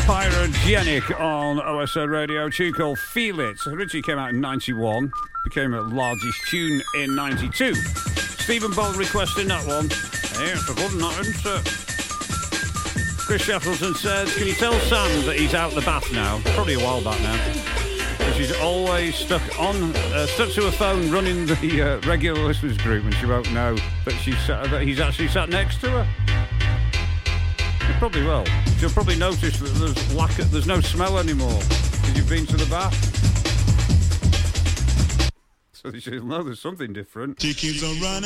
Pyrogenic on OSN Radio, a tune called Feel It. Originally came out in 91, became a largest tune in 92. Stephen Bold requesting that one. Hey, it's a good night, isn't it? Chris Shackleton says, can you tell Sam that he's out the bath now? Probably a while back now. Because she's always stuck to her phone running the regular listeners group, and she won't know that he's actually sat next to her. You probably will. She'll probably notice that there's no smell anymore because you've been to the bath. So she'll know there's something different.